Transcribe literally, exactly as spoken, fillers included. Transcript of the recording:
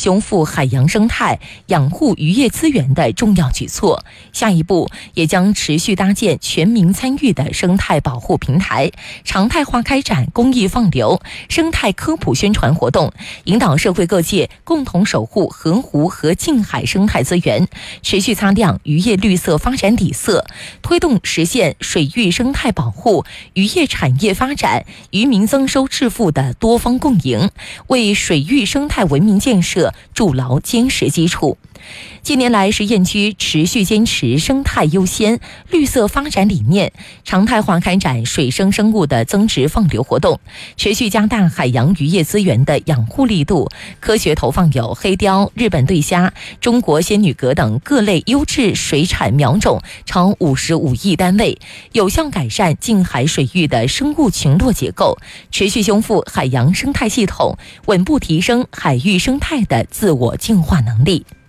修复海洋生态、养护渔业资源的重要举措。下一步也将持续搭建全民参与的生态保护平台，常态化开展公益放流、生态科普宣传活动，引导社会各界共同守护河湖和近海生态资源，持续擦亮渔业绿色发展底色，推动实现水域生态保护、渔业产业发展、渔民增收致富的多方共赢，为水域生态文明建设筑牢坚实基础。近年来，实验区持续坚持生态优先、绿色发展理念，常态化开展水生生物的增值放流活动，持续加大海洋渔业资源的养护力度，科学投放有黑鲷、日本对虾、中国仙女蛤等各类优质水产苗种超五十五亿单位，有效改善近海水域的生物群落结构，持续修复海洋生态系统，稳步提升海域生态的自我净化能力。